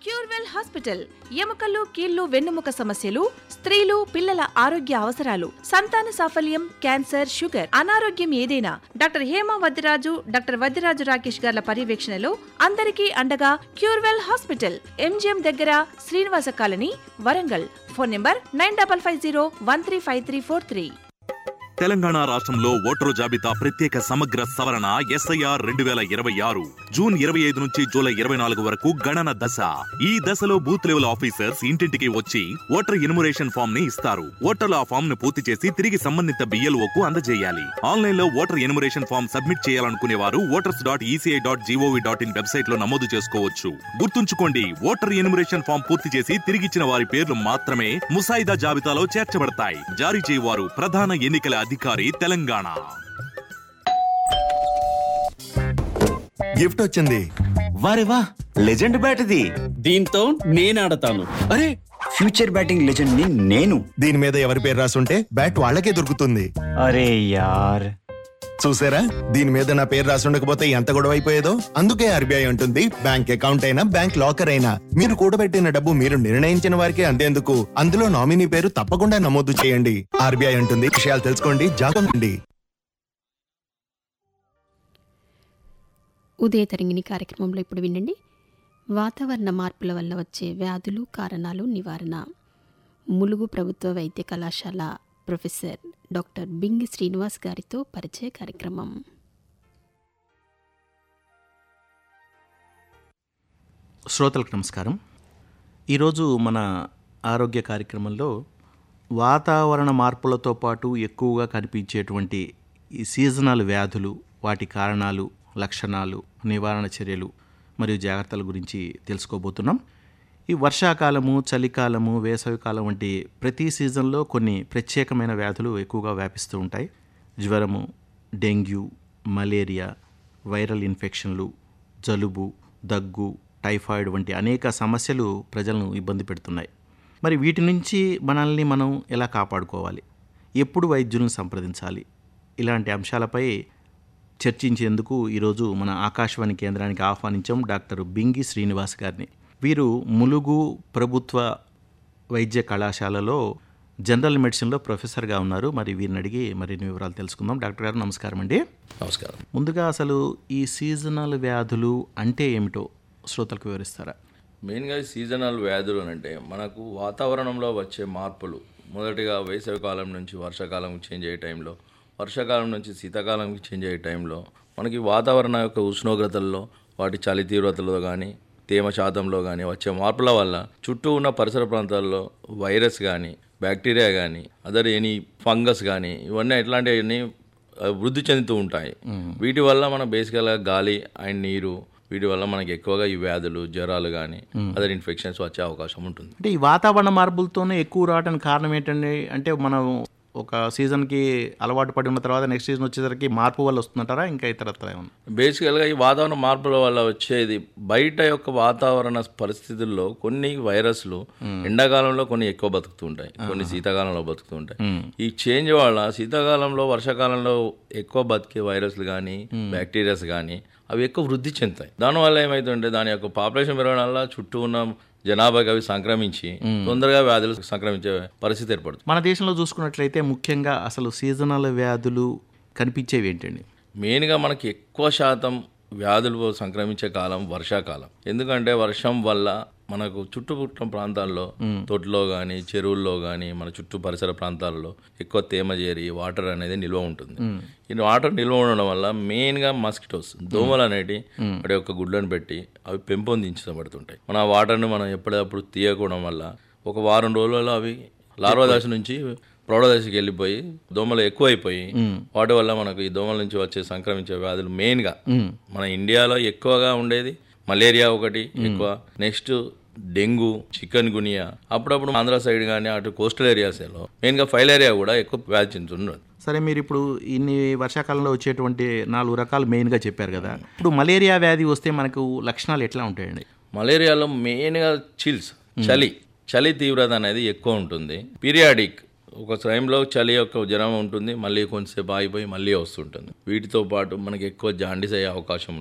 Curewell hospital ఎముకలు, కీళ్లు, వెన్నుముక సమస్యలు, స్త్రీలు, పిల్లల ఆరోగ్య అవసరాలు, సంతాన సాఫల్యం, క్యాన్సర్, షుగర్, అనారోగ్యం ఏదైనా డాక్టర్ హేమ వద్దిరాజు, డాక్టర్ వద్దిరాజు రాకేష్ గార్ల పర్యవేక్షణలో అందరికీ అండగా క్యూర్వెల్ హాస్పిటల్, ఎంజిఎం దగ్గర, Srinivasa colony, Warangal. Phone number 9550135343. Telangana రాష్ట్రంలో ఓటరు జాబితా ప్రత్యేక సమగ్ర సవరణ SIR 2026 జూన్ 25 నుంచి జూలై 24 వరకు గణన దశ. ఈ దశలో బూత్ లెవెల్ ఆఫీసర్స్ ఇంటింటికి వచ్చి ఓటర్ ఎన్యుమరేషన్ ఫామ్ ని ఇస్తారు. ఓటర్లు ఆ ఫామ్ ను పూర్తి చేసి తిరిగి సంబంధిత BLOకు అందజేయాలి. ఆన్లైన్ లో ఓటర్ ఎన్యుమరేషన్ ఫామ్ సబ్మిట్ చేయాలనుకునే వారు voters.eci.gov.in వెబ్సైట్ లో నమోదు చేసుకోవచ్చు. గుర్తుంచుకోండి, ఓటర్ ఎన్యుమరేషన్ ఫామ్ పూర్తి చేసి తిరిగిచ్చిన వారి పేర్లు మాత్రమే ముసాయిదా జాబితాలో చేర్చబడతాయి. జారీ చేయవారు ప్రధాన ఎన్నికల అధికారి, తెలంగాణ. గిఫ్ట్ వచ్చింది. వారే వా, లెజెండ్ బ్యాట్ ఇది. దీంతో నేను ఆడతాను. అరే, ఫ్యూచర్ బ్యాటింగ్ లెజెండ్ ని నేను. దీని మీద ఎవరి పేరు రాసుంటే బ్యాట్ వాళ్ళకే దొరుకుతుంది. అరే యార్, చూసారా, దీని మీద నా పేరు రాసుండకపోతే ఎంత గొడవ అయిపోయేదో. అందుకే RBI అంటుంది, బ్యాంక్ అకౌంట్ అయినా బ్యాంక్ లాకర్ అయినా మీరు కూడబెట్టిన డబ్బు మీరు నిర్ణయించిన వారికి అందేందుకు అందులో నామినీ పేరు తప్పకుండా నమోదు చేయండి. RBI అంటుంది, విషయాలు తెలుసుకోండి, జాగ్రత్త. ఉదయ తరంగిణి కార్యక్రమంలో ఇప్పుడు వినండి. వాతావరణ మార్పుల వల్ల వచ్చే వ్యాధులు, కారణాలు, నివారణ. ములుగు ప్రభుత్వ వైద్య కళాశాల ప్రొఫెసర్ డాక్టర్ బింగి శ్రీనివాస్ గారితో పరిచయ కార్యక్రమం. శ్రోతలకు నమస్కారం. ఈరోజు మన ఆరోగ్య కార్యక్రమంలో వాతావరణ మార్పులతో పాటు ఎక్కువగా కనిపించేటువంటి ఈ సీజనల్ వ్యాధులు, వాటి కారణాలు, లక్షణాలు, నివారణ చర్యలు మరియు జాగ్రత్తల గురించి తెలుసుకోబోతున్నాం. ఈ వర్షాకాలము, చలికాలము, వేసవికాలం వంటి ప్రతి సీజన్లో కొన్ని ప్రత్యేకమైన వ్యాధులు ఎక్కువగా వ్యాపిస్తూ ఉంటాయి. జ్వరము, డెంగ్యూ, మలేరియా, వైరల్ ఇన్ఫెక్షన్లు, జలుబు, దగ్గు, టైఫాయిడ్ వంటి అనేక సమస్యలు ప్రజలను ఇబ్బంది పెడుతున్నాయి. మరి వీటి నుంచి మనల్ని మనం ఎలా కాపాడుకోవాలి, ఎప్పుడు వైద్యులను సంప్రదించాలి, ఇలాంటి అంశాలపై చర్చించేందుకు ఈరోజు మన ఆకాశవాణి కేంద్రానికి ఆహ్వానించాం డాక్టర్ బింగి శ్రీనివాస్ గారిని. వీరు ములుగు ప్రభుత్వ వైద్య కళాశాలలో జనరల్ మెడిసిన్లో ప్రొఫెసర్గా ఉన్నారు. మరి వీరిని అడిగి మరిన్ని వివరాలు తెలుసుకుందాం. డాక్టర్ గారు నమస్కారం అండి. నమస్కారం. ముందుగా అసలు ఈ సీజనల్ వ్యాధులు అంటే ఏమిటో శ్రోతలకు వివరిస్తారా? మెయిన్గా సీజనల్ వ్యాధులు అంటే మనకు వాతావరణంలో వచ్చే మార్పులు. మొదటిగా వేసవికాలం నుంచి వర్షాకాలం చేంజ్ అయ్యే టైంలో, వర్షాకాలం నుంచి శీతాకాలంకి చేంజ్ అయ్యే టైంలో మనకి వాతావరణ యొక్క ఉష్ణోగ్రతల్లో, వాటి చలి తీవ్రతలో కానీ, తేమ శాతంలో కానీ వచ్చే మార్పుల వల్ల చుట్టూ ఉన్న పరిసర ప్రాంతాల్లో వైరస్ కానీ, బ్యాక్టీరియా కానీ, అదర్ ఎనీ ఫంగస్ కానీ, ఇవన్నీ ఎట్లాంటివన్నీ వృద్ధి చెందుతూ ఉంటాయి. వీటి వల్ల మనం బేసికల్గా గాలి అండ్ నీరు, వీటి వల్ల మనకి ఎక్కువగా ఈ వ్యాధులు, జ్వరాలు కానీ అదర్ ఇన్ఫెక్షన్స్ వచ్చే అవకాశం ఉంటుంది. అంటే ఈ వాతావరణ మార్పులతోనే ఎక్కువ రావడానికి కారణం ఏంటండి? అంటే మనం ఒక సీజన్కి అలవాటు పడి ఉన్న తర్వాత నెక్స్ట్ సీజన్ వచ్చేసరికి మార్పు వల్ల వస్తుందంటారా, ఇంకా ఇతరత్ర ఏమన్నా? బేసికల్గా ఈ వాతావరణ మార్పుల వల్ల వచ్చేది బయట యొక్క వాతావరణ పరిస్థితుల్లో కొన్ని వైరస్లు ఎండాకాలంలో కొన్ని ఎక్కువ బతుకుతుంటాయి, కొన్ని శీతాకాలంలో బతుకుతుంటాయి. ఈ చేంజ్ వల్ల శీతాకాలంలో, వర్షాకాలంలో ఎక్కువ బతికే వైరస్లు కానీ, బ్యాక్టీరియాస్ కానీ అవి ఎక్కువ వృద్ధి చెందుతాయి. దానివల్ల ఏమవుతుంటే దాని యొక్క పాపులేషన్ పెరగడం వల్ల చుట్టూ ఉన్న జనాభాకి అవి సంక్రమించి తొందరగా వ్యాధులు సంక్రమించే పరిస్థితి ఏర్పడుతుంది. మన దేశంలో చూసుకున్నట్లయితే ముఖ్యంగా అసలు సీజనల్ వ్యాధులు కనిపించేవి ఏంటండి? మెయిన్గా మనకి ఎక్కువ శాతం వ్యాధులు సంక్రమించే కాలం వర్షాకాలం. ఎందుకంటే వర్షం వల్ల మనకు చుట్టుపుట్టిన ప్రాంతాల్లో, తొట్టులో కానీ, చెరువుల్లో కానీ, మన చుట్టూ పరిసర ప్రాంతాల్లో ఎక్కువ తేమ చేరి వాటర్ అనేది నిల్వ ఉంటుంది. ఈ వాటర్ నిల్వ ఉండడం వల్ల మెయిన్గా మస్కిటోస్, దోమలు అనేవి వాటి యొక్క గుడ్లను పెట్టి అవి పెంపొందించబడుతుంటాయి. మన ఆ వాటర్ని మనం ఎప్పటికప్పుడు తీయకపోవడం వల్ల ఒక వారం రోజులలో అవి లార్వా దశ నుంచి ప్రౌఢ దశకి వెళ్ళిపోయి దోమలు ఎక్కువైపోయి వాటి వల్ల మనకు ఈ దోమల నుంచి వచ్చే సంక్రమించే వ్యాధులు మెయిన్గా మన ఇండియాలో ఎక్కువగా ఉండేది మలేరియా ఒకటి ఎక్కువ, నెక్స్ట్ డెంగ్యూ, చికెన్ గునియా, అప్పుడప్పుడు ఆంధ్ర సైడ్ కానీ అటు కోస్టల్ ఏరియాస్లో మెయిన్గా ఫైలేరియా కూడా ఎక్కువ వ్యాధి చెందుతున్నది. సరే, మీరు ఇప్పుడు ఇన్ని వర్షాకాలంలో వచ్చేటువంటి 4 రకాలు మెయిన్గా చెప్పారు కదా. ఇప్పుడు మలేరియా వ్యాధి వస్తే మనకు లక్షణాలు ఎట్లా ఉంటాయండి? మలేరియాలో మెయిన్గా చిల్స్, చలి తీవ్రత అనేది ఎక్కువ ఉంటుంది. పీరియాడిక్ ఒక టైంలో చలి యొక్క జ్వరం ఉంటుంది, మళ్ళీ కొంచెంసేపు ఆగిపోయి మళ్ళీ వస్తుంటుంది. వీటితో పాటు మనకి ఎక్కువ జాండీస్ అయ్యే అవకాశం